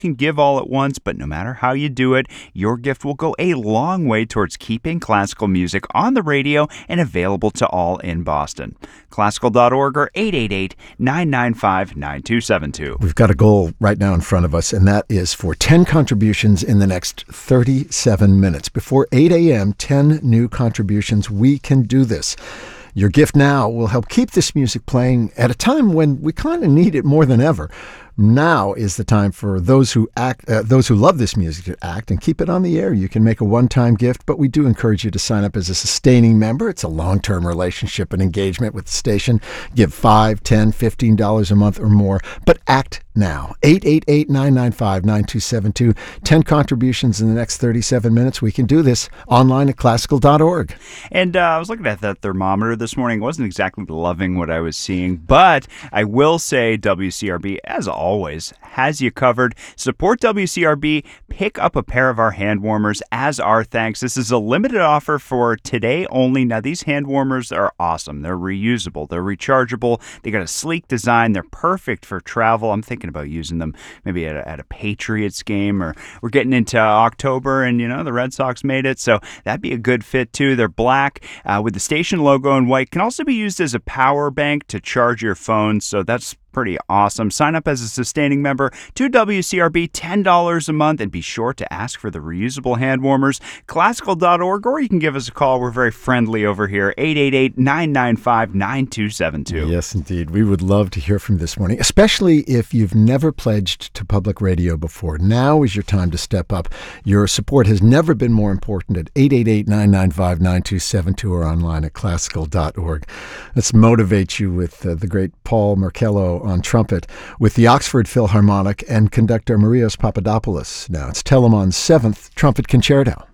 can give all at once, but no matter how you do it, your gift will go a long way towards keeping classical music on the radio and available to all in Boston. Classical.org or 888-995-9272. We've got a goal right now in front of us, and that is for 10 contributions in the next 37 minutes. Before 8 a.m., 10 new contributions. We can do this. Your gift now will help keep this music playing at a time when we kind of need it more than ever. Now is the time for those who love this music to act and keep it on the air. You can make a one-time gift, but we do encourage you to sign up as a sustaining member. It's a long-term relationship and engagement with the station. Give $5, $10, $15 a month or more, but act now. 888-995-9272. 10 contributions in the next 37 minutes. We can do this online at classical.org. And I was looking at that thermometer this morning. I wasn't exactly loving what I was seeing, but I will say WCRB, as always, has you covered. Support WCRB. Pick up a pair of our hand warmers as our thanks. This is a limited offer for today only. Now, these hand warmers are awesome. They're reusable. They're rechargeable. They got a sleek design. They're perfect for travel. I'm thinking about using them maybe at a Patriots game, or we're getting into October and, the Red Sox made it. So that'd be a good fit, too. They're black with the station logo in white. Can also be used as a power bank to charge your phone. So that's pretty awesome. Sign up as a sustaining member to WCRB, $10 a month, and be sure to ask for the reusable hand warmers. Classical.org, or you can give us a call. We're very friendly over here, 888-995-9272. Yes, indeed. We would love to hear from you this morning, especially if you've never pledged to public radio before. Now is your time to step up. Your support has never been more important at 888-995-9272 or online at classical.org. Let's motivate you with the great Paul Merkello on trumpet with the Oxford Philharmonic and conductor Marios Papadopoulos. Now it's Telemon's 7th Trumpet Concerto.